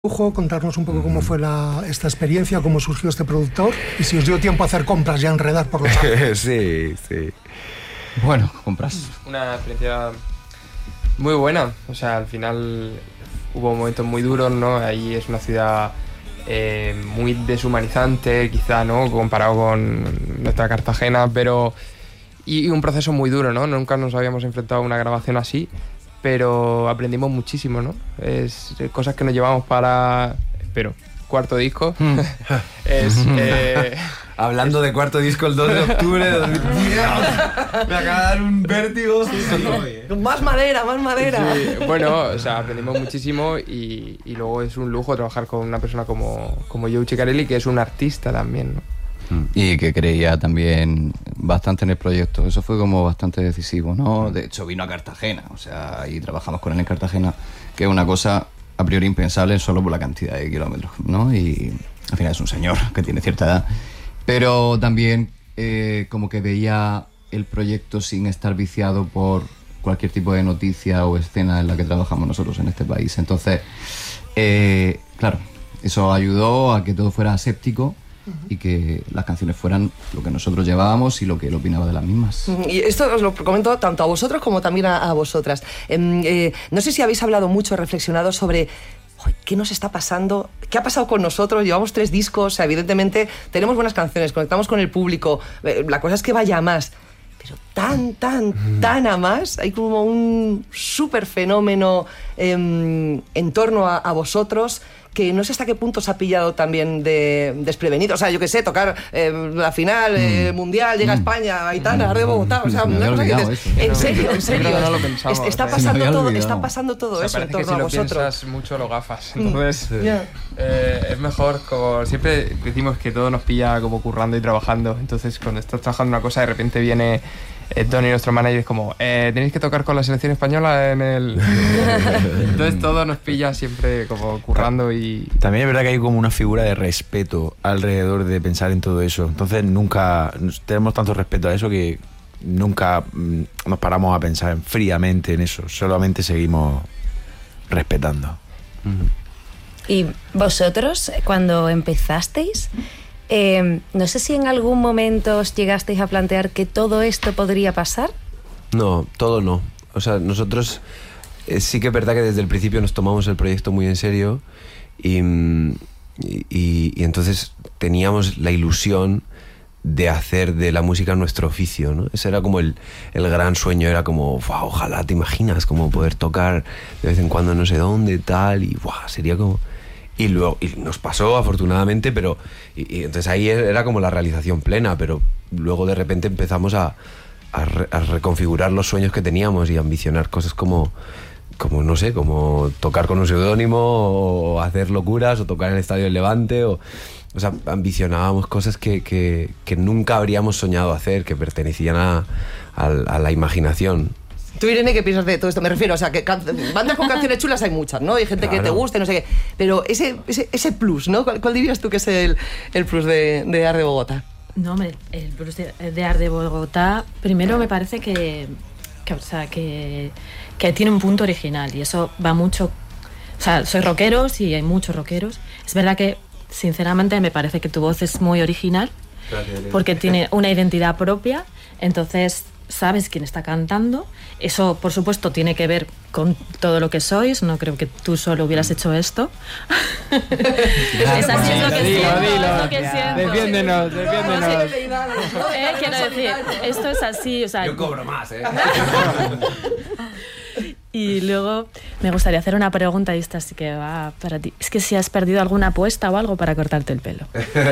lujo, contarnos un poco cómo fue esta experiencia, cómo surgió este productor y si os dio tiempo a hacer compras y a enredar por los árboles. Sí, sí. Bueno, compras. Una experiencia muy buena, o sea, al final hubo momentos muy duros, ¿no? Ahí es una ciudad muy deshumanizante, quizá, ¿no? Comparado con nuestra Cartagena, pero... Y un proceso muy duro, ¿no? Nunca nos habíamos enfrentado a una grabación así, pero aprendimos muchísimo, ¿no? Es cosas que nos llevamos para... Espero, cuarto disco. Hablando de cuarto disco el 2 de octubre de 2010. Me acaba de dar un vértigo. Más madera, más madera. Sí, bueno, o sea, aprendimos muchísimo y luego es un lujo trabajar con una persona como Joe Ciccarelli, que es un artista también, ¿no? Y que creía también bastante en el proyecto. Eso fue como bastante decisivo, ¿no? De hecho, vino a Cartagena, o sea, y trabajamos con él en Cartagena, que es una cosa a priori impensable solo por la cantidad de kilómetros, ¿no? Y al final es un señor que tiene cierta edad. Pero también como que veía el proyecto sin estar viciado por cualquier tipo de noticia o escena en la que trabajamos nosotros en este país. Entonces, claro, eso ayudó a que todo fuera aséptico y que las canciones fueran lo que nosotros llevábamos y lo que él opinaba de las mismas. Y esto os lo comento tanto a vosotros como también a vosotras. No sé si habéis hablado mucho, reflexionado sobre qué nos está pasando, qué ha pasado con nosotros. Llevamos 3 discos, o sea, evidentemente tenemos buenas canciones, conectamos con el público, la cosa es que vaya a más. Pero tan a más, hay como un súper fenómeno en torno a vosotros, que no sé hasta qué punto se ha pillado también desprevenido. O sea, yo qué sé, tocar la final mundial, llega a España, Aitana, Arde Bogotá, o sea, una cosa que dices, en serio, no lo pensamos, está pasando todo, o sea, eso en parece torno que a si lo vosotros. piensas mucho lo gafas, entonces es mejor, como siempre decimos que todo nos pilla como currando y trabajando, entonces cuando estás trabajando una cosa de repente viene Tony, nuestro manager, es como tenéis que tocar con la selección española en el... Entonces todo nos pilla siempre como currando y... También es verdad que hay como una figura de respeto alrededor de pensar en todo eso. Entonces nunca tenemos tanto respeto a eso que nunca nos paramos a pensar fríamente en eso. Solamente seguimos respetando. ¿Y vosotros, cuando empezasteis, no sé si en algún momento os llegasteis a plantear que todo esto podría pasar? No, todo no. O sea, nosotros sí que es verdad que desde el principio nos tomamos el proyecto muy en serio y entonces teníamos la ilusión de hacer de la música nuestro oficio, ¿no? Ese era como el gran sueño, era como, wow, ojalá, te imaginas como poder tocar de vez en cuando no sé dónde, tal, y wow, sería como... Y luego y nos pasó afortunadamente, pero y entonces ahí era como la realización plena, pero luego de repente empezamos a reconfigurar los sueños que teníamos y ambicionar cosas como no sé, como tocar con un seudónimo o hacer locuras o tocar en el Estadio del Levante o sea, ambicionábamos cosas que nunca habríamos soñado hacer, que pertenecían a la imaginación. Tú, Irene, ¿qué piensas de todo esto? Me refiero, o sea, que bandas con canciones chulas hay muchas, ¿no? Hay gente que te gusta, no sé qué. Pero ese plus, ¿no? ¿Cuál dirías tú que es el plus de Arde Bogotá? No, hombre, el plus de Arde Bogotá, primero me parece que tiene un punto original y eso va mucho... O sea, soy rockero, sí, hay muchos rockeros. Es verdad que, sinceramente, me parece que tu voz es muy original. Gracias. Porque tiene una identidad propia, entonces... sabes quién está cantando. Eso, por supuesto, tiene que ver con todo lo que sois. No creo que tú solo hubieras hecho esto. Es así, es lo que siento. Defiéndenos. Quiero decir, esto es así. O sea, yo cobro más, Y luego me gustaría hacer una pregunta, y esta sí que va para ti. Es que si has perdido alguna apuesta o algo para cortarte el pelo.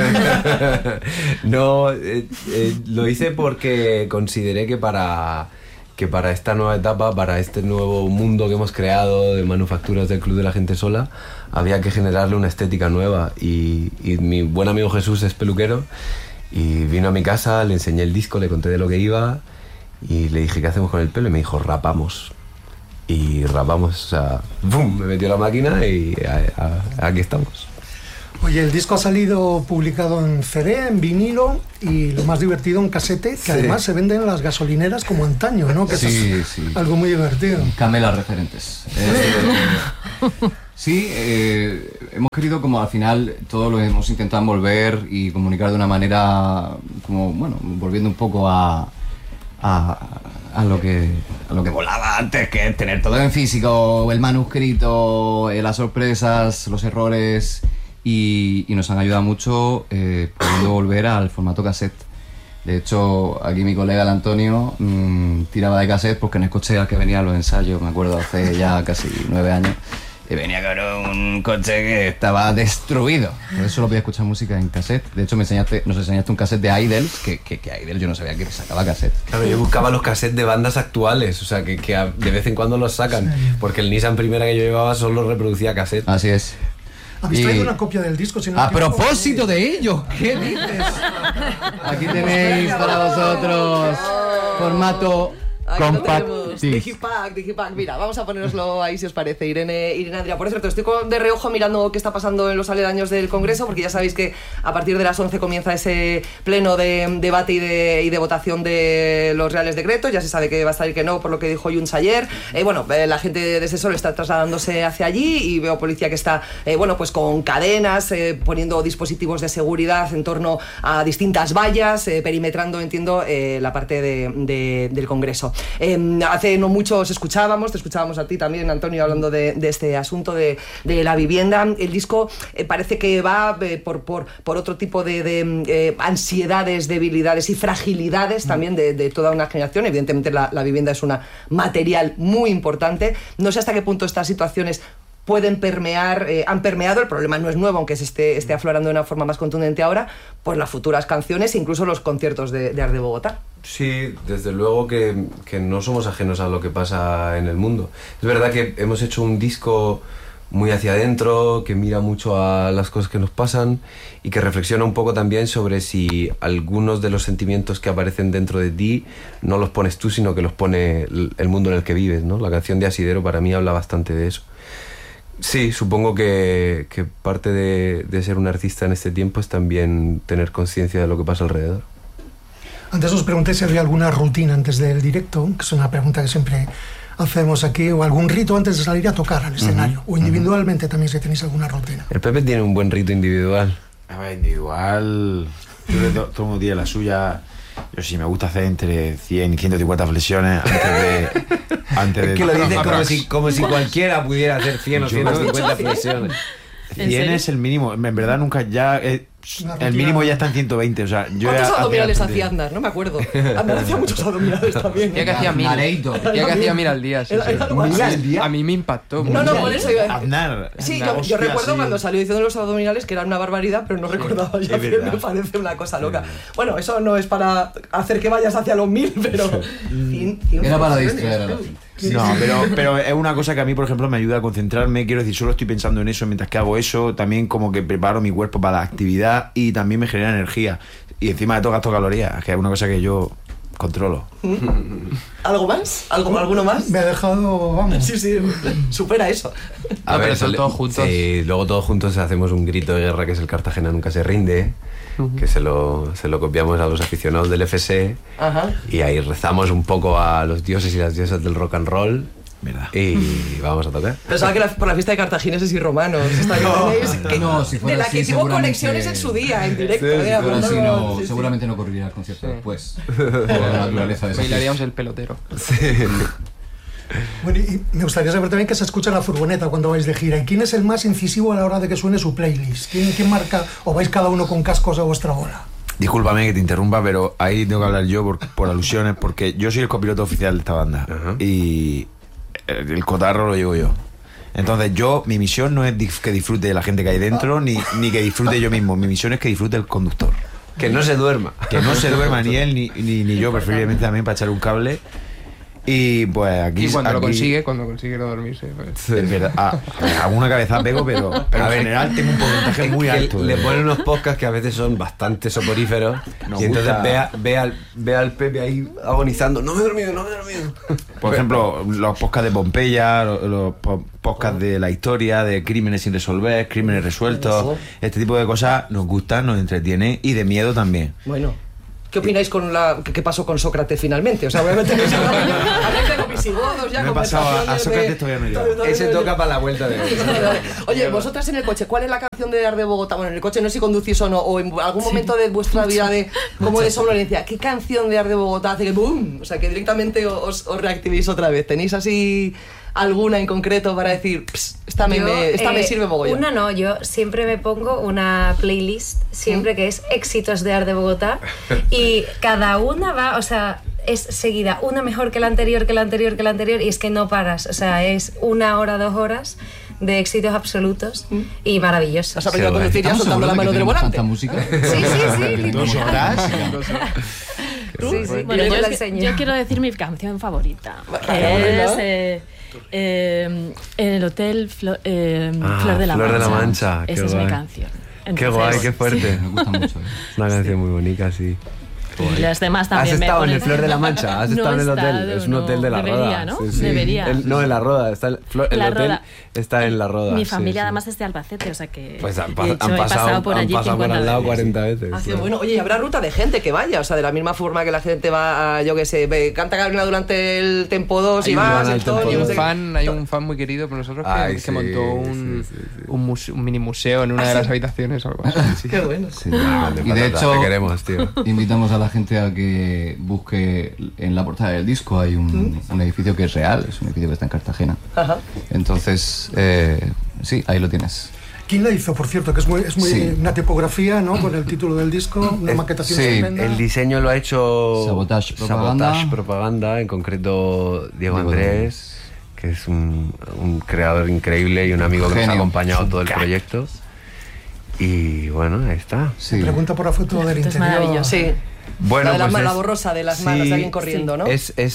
No, lo hice porque consideré que para esta nueva etapa, para este nuevo mundo que hemos creado de manufacturas del Club de la Gente Sola, había que generarle una estética nueva. Y mi buen amigo Jesús es peluquero y vino a mi casa, le enseñé el disco, le conté de lo que iba y le dije, ¿qué hacemos con el pelo? Y me dijo, rapamos. Y rapamos, o sea, ¡bum! Me metió la máquina y aquí estamos. Oye, el disco ha salido publicado en CD, en vinilo y lo más divertido en casete, que además se venden en las gasolineras como antaño, ¿no? Que sí, es algo muy divertido. Camelas referentes. Sí, hemos querido como al final todo lo hemos intentado envolver y comunicar de una manera como, bueno, volviendo un poco a lo que volaba antes, que es tener todo en físico, el manuscrito, las sorpresas, los errores, y nos han ayudado mucho pudiendo volver al formato cassette. De hecho, aquí mi colega el Antonio tiraba de cassette porque en el coche al que venía a los ensayos, me acuerdo hace ya casi 9 años, y venía con un coche que estaba destruido. Por eso solo podía escuchar música en cassette. De hecho, nos enseñaste un cassette de Idols, que Idols yo no sabía que sacaba cassette. Claro, yo buscaba los cassettes de bandas actuales, o sea, que de vez en cuando los sacan, porque el Nissan Primera que yo llevaba solo reproducía cassette. Así es. ¿Habéis traído una copia del disco? Si no a propósito de ello, ¿qué dices? Aquí tenéis para vosotros formato compact. Digipack. Mira, vamos a poneroslo ahí si os parece, Irene Adrià. Por cierto, estoy de reojo mirando qué está pasando en los aledaños del Congreso, porque ya sabéis que a partir de las 11 comienza ese pleno de debate y de votación de los reales decretos. Ya se sabe que va a estar el que no, por lo que dijo Junts ayer. La gente de Sesol está trasladándose hacia allí y veo policía que está, pues con cadenas, poniendo dispositivos de seguridad en torno a distintas vallas, perimetrando, entiendo, la parte del Congreso. Hace no mucho te escuchábamos a ti también, Antonio, hablando de este asunto de la vivienda. El disco parece que va por otro tipo de ansiedades, debilidades y fragilidades también de toda una generación. Evidentemente la vivienda es un material muy importante. No sé hasta qué punto estas situaciones pueden permear, han permeado, el problema no es nuevo, aunque se esté aflorando de una forma más contundente ahora, pues las futuras canciones e incluso los conciertos de Art de Bogotá. Sí, desde luego que no somos ajenos a lo que pasa en el mundo. Es verdad que hemos hecho un disco muy hacia adentro, que mira mucho a las cosas que nos pasan y que reflexiona un poco también sobre si algunos de los sentimientos que aparecen dentro de ti no los pones tú, sino que los pone el mundo en el que vives, ¿no? La canción de Asidero para mí habla bastante de eso. Sí, supongo que parte de ser un artista en este tiempo es también tener conciencia de lo que pasa alrededor. Antes os pregunté si había alguna rutina antes del directo, que es una pregunta que siempre hacemos aquí, o algún rito antes de salir a tocar al escenario, o individualmente también si tenéis alguna rutina. El Pepe tiene un buen rito individual. A ver, individual, todo el mundo tiene la suya. Yo sí me gusta hacer entre 100 y 150 flexiones antes de... Es que lo dices como si cualquiera pudiera hacer 100 o 150 flexiones. 100 es el mínimo, en verdad nunca ya... el mínimo ya está en 120, o sea... ¿Cuántos abdominales hacía Aznar? No me acuerdo. Aznar hacía muchos abdominales también. Tía que hacía 1000. Tía que hacía 1000 al día. Sí. ¿1000 al día? A mí me impactó. No, por eso iba a decir. Aznar. Sí, yo recuerdo cuando salió diciendo los abdominales que eran una barbaridad, pero no recordaba ya que me parece una cosa loca. Bueno, eso no es para hacer que vayas hacia los 1000, pero... Era para distraer a la gente. No, pero es una cosa que a mí, por ejemplo, me ayuda a concentrarme. Quiero decir, solo estoy pensando en eso mientras que hago eso. También como que preparo mi cuerpo para la actividad y también me genera energía. Y encima de todo gasto calorías, que es una cosa que yo controlo. ¿Algo más? ¿Alguno más? Me ha dejado, vamos. Sí, supera eso. A ver, son todos juntos. Sí, luego todos juntos hacemos un grito de guerra que es el Cartagena nunca se rinde, que se lo copiamos a los aficionados del FC. Ajá. Y ahí rezamos un poco a los dioses y las diosas del rock and roll. ¿Verdad? Y vamos a tocar. Pensaba que por la fiesta de cartagineses y romanos. De la que tuvo conexiones en su día, en directo. Seguramente no correría el concierto después. Por la naturaleza de bailaríamos el pelotero. Sí. Bueno, y me gustaría saber también que se escucha en la furgoneta cuando vais de gira. ¿Y quién es el más incisivo a la hora de que suene su playlist? ¿Quién marca? ¿O vais cada uno con cascos a vuestra bola? Discúlpame que te interrumpa, pero ahí tengo que hablar yo por alusiones, porque yo soy el copiloto oficial de esta banda. Y el cotarro lo llevo yo. Entonces mi misión no es que disfrute la gente que hay dentro, ni que disfrute yo mismo. Mi misión es que disfrute el conductor. Que no se duerma. Que no se duerma ni él ni yo, preferiblemente también para echar un cable. Y pues aquí... Y cuando consigue no dormirse. Pues. Es verdad. Alguna cabeza pego, pero en general tengo un porcentaje muy alto. Le ponen unos podcasts que a veces son bastante soporíferos. Y entonces ve al Pepe ahí agonizando. No me he dormido. Por ejemplo, los podcasts de Pompeya, los podcasts de la historia, de crímenes sin resolver, crímenes resueltos. Este tipo de cosas nos gustan, nos entretiene y de miedo también. Bueno. ¿Qué opináis con qué pasó con Sócrates finalmente? O sea, obviamente no visigodos, ya Me he pasado a conversaciones Sócrates, todavía no he llegado. Ese toca para la vuelta de... Oye, vosotras en el coche, ¿cuál es la canción de Ar de Bogotá? Bueno, en el coche no sé si conducís o no, o en algún momento de vuestra vida como de somnolencia, ¿qué canción de Ar de Bogotá hace que ¡boom! O sea, que directamente os reactivéis otra vez. ¿Tenéis así alguna en concreto para decir, esta me sirve mogollón? Una no, yo siempre me pongo una playlist, siempre que es éxitos de Ar de Bogotá, y cada una va, o sea, es seguida, una mejor que la anterior, y es que no paras, o sea, es 1 hora, 2 horas de éxitos absolutos y maravillosos. ¿Has aprendido a conducir ya soltando la mano del volante? ¿Tanta música? Sí. 2 horas. Sí. Bueno, Yo te la enseño. yo quiero decir mi canción favorita, ¿no? que es en el hotel Flor de la Flor Mancha. de la Mancha, qué Esa es mi guay. canción. Qué Entonces, guay, qué fuerte. Me gusta mucho. Es una canción muy bonita, sí. Y las demás ¿Has también. estado en me el Flor de la Mancha? ¿Has No estado en el he hotel? estado, Es un hotel de la debería, Roda. ¿no? Sí, sí. Debería. No, en la Roda. Está el La hotel Roda. está en la Roda. Mi sí, familia sí. además es de Albacete, o sea que Pues han de hecho, he pasado por allí 50 al lado veces. 40 veces. Ah, qué bueno. Oye, y habrá ruta de gente que vaya, o sea, de la misma forma que la gente va a, yo qué sé, canta Carolina durante el Tempo 2 y Ahí vas, van al el Tony, Tempo no dos. sé qué. Hay un fan muy querido por nosotros Ay, que sí, montó un mini museo en una ¿Ah, de sí? las habitaciones o algo así. Sí. Qué bueno. Sí. Grande, Y de patata, hecho, te queremos, tío. invitamos a la gente a que busque en la portada del disco. Hay un edificio que es real, es un edificio que está en Cartagena. Ajá. Entonces, sí, ahí lo tienes. ¿Quién la hizo, por cierto? Que es muy Sí. una tipografía, ¿no? Con el título del disco, una maquetación sí, estupenda. El diseño lo ha hecho Sabotage Propaganda. Sabotage Propaganda, en concreto Diego Andrés, que es un creador increíble y un amigo que nos ha Genio. acompañado todo el proyecto. Y bueno, ahí está. Sí. Pregunta por la foto del Esto es interior. maravilloso. Sí. Bueno, la, de pues la es- borrosa de las manos sí, de alguien corriendo, ¿no?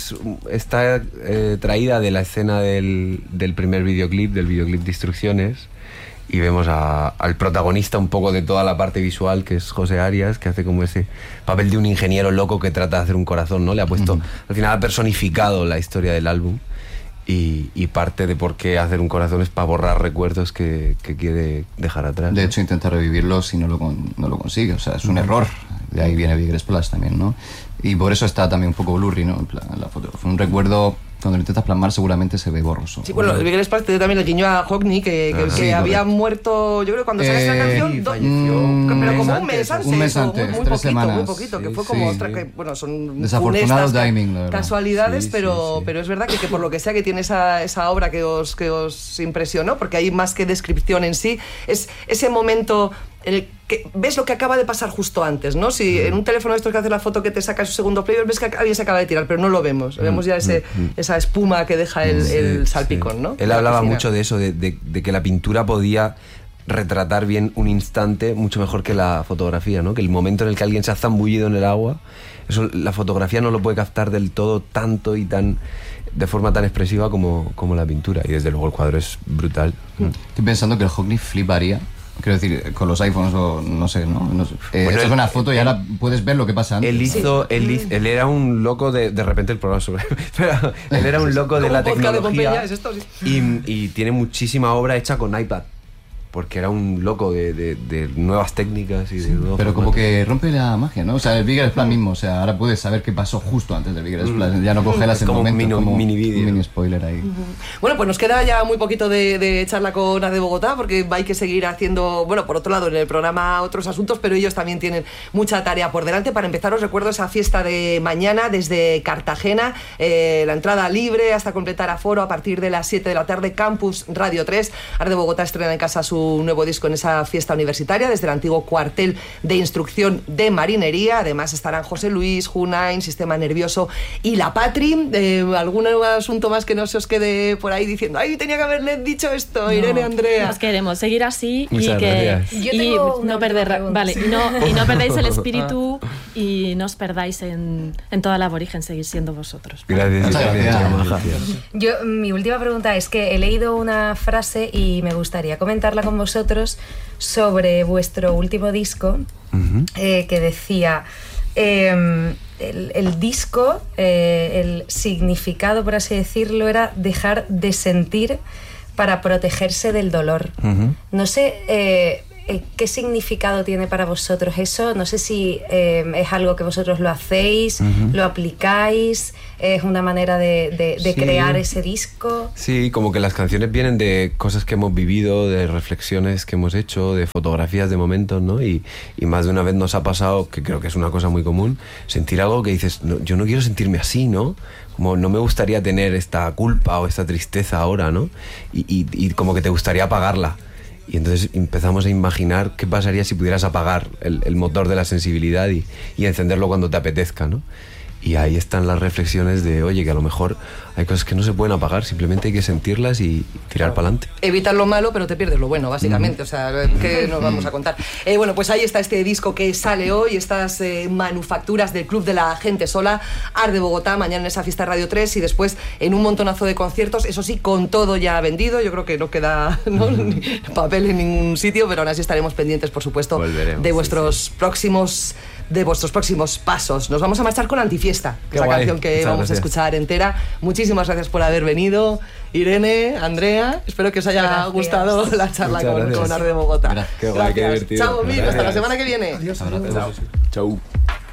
Está traída de la escena del primer videoclip, del videoclip de Instrucciones, y vemos al protagonista un poco de toda la parte visual, que es José Arias, que hace como ese papel de un ingeniero loco que trata de hacer un corazón, ¿no? Le ha puesto, al final ha personificado la historia del álbum. Y parte de por qué hacer un corazón es para borrar recuerdos que quiere dejar atrás. De hecho, intenta revivirlos y no lo consigue. O sea, es un error. De ahí viene Bigger Splash también, ¿no? Y por eso está también un poco blurry, ¿no? En plan, la foto. Fue un recuerdo, cuando lo intentas plasmar seguramente se ve borroso. Sí, bueno, el Bigger Splash también le guiñó a Hockney, que sí, había correcto. muerto, yo creo que cuando sale esta canción, pero como un mes antes, un mes o antes, muy 3 poquito, semanas. muy poquito, que Sí, fue como sí. otra que, bueno, son Desafortunado funestas timing, la verdad. casualidades, Sí, pero, sí. pero es verdad que por lo que sea que tiene esa obra que os impresionó, porque hay más que descripción en sí, es ese momento en el que ves lo que acaba de pasar justo antes, ¿no? Si en un teléfono de estos que hace la foto que te saca su segundo player, ves que alguien se acaba de tirar, pero no lo vemos. Vemos ya esa espuma que deja el salpicón, ¿no? Él La hablaba piscina. mucho de eso, de que la pintura podía retratar bien un instante mucho mejor que la fotografía, ¿no? Que el momento en el que alguien se ha zambullido en el agua, eso la fotografía no lo puede captar del todo tanto y tan de forma tan expresiva como la pintura. Y desde luego el cuadro es brutal. Estoy pensando que el Hockney fliparía. Quiero decir, con los iPhones o no sé, ¿no? No sé. Bueno, echas una foto y ahora puedes ver lo que pasa antes. Él era un loco de repente el programa sobre pero él era un loco de Como la un podcast de tecnología Pompeya, ¿es esto? Sí. y tiene muchísima obra hecha con iPad, porque era un loco de nuevas técnicas y de nuevos Pero como formatos. que rompe la magia, ¿no? O sea, el Bigger Splash mismo, o sea, ahora puedes saber qué pasó justo antes del Bigger Splash. Ya no congelas el Como un momento, como mini vídeo. un mini spoiler ahí. Bueno, pues nos queda ya muy poquito de charla con Ar de Bogotá, porque hay que seguir haciendo, bueno, por otro lado, en el programa otros asuntos, pero ellos también tienen mucha tarea por delante. Para empezar, os recuerdo esa fiesta de mañana desde Cartagena, la entrada libre hasta completar aforo a partir de las 7 de la tarde, Campus Radio 3. Ar de Bogotá estrena en casa su nuevo disco en esa fiesta universitaria desde el antiguo cuartel de instrucción de marinería. Además estarán José Luis, Junain, Sistema Nervioso y La Patri. ¿Algún asunto más que no se os quede por ahí diciendo ay, tenía que haberle dicho esto, Irene, Andrea? Nos queremos seguir así Muchas y que gracias. Yo y tengo una no perder última pregunta. vale y no perdáis el espíritu y no os perdáis en toda la aborigen, seguir siendo vosotros. Gracias, Muchas Isabel, gracias. maja. Mi última pregunta es que he leído una frase y me gustaría comentarla con vosotros sobre vuestro último disco, que decía el disco, el significado, por así decirlo, era dejar de sentir para protegerse del dolor. No sé ¿qué significado tiene para vosotros eso? No sé si es algo que vosotros lo hacéis, lo aplicáis, es una manera de Sí. crear ese disco. Sí, como que las canciones vienen de cosas que hemos vivido, de reflexiones que hemos hecho, de fotografías de momentos, ¿no? Y más de una vez nos ha pasado, que creo que es una cosa muy común, sentir algo que dices, no, yo no quiero sentirme así, ¿no? Como no me gustaría tener esta culpa o esta tristeza ahora, ¿no? Y como que te gustaría apagarla. Y entonces empezamos a imaginar qué pasaría si pudieras apagar el motor de la sensibilidad y encenderlo cuando te apetezca, ¿no? Y ahí están las reflexiones de, oye, que a lo mejor hay cosas que no se pueden apagar, simplemente hay que sentirlas y tirar para adelante. Evitar lo malo, pero te pierdes lo bueno, básicamente. O sea, ¿qué nos vamos a contar? Bueno, pues ahí está este disco que sale hoy, estas manufacturas del Club de la Gente Sola, Art de Bogotá, mañana en esa fiesta Radio 3 y después en un montonazo de conciertos, eso sí, con todo ya vendido. Yo creo que no queda ni papel en ningún sitio, pero aún así estaremos pendientes, por supuesto, Volveremos, de vuestros próximos pasos. Nos vamos a marchar con Antifiesta, que Qué es la guay. canción que Muchas vamos gracias. a escuchar entera. Muchísimas gracias por haber venido, Irene, Andrea. Espero que os haya Gracias. gustado la charla Muchas con gracias. Art de Bogotá. Gracias. Qué guay, qué divertido. Chao, Mir, hasta la Gracias. semana que viene. Adiós. Abrazo. Chau.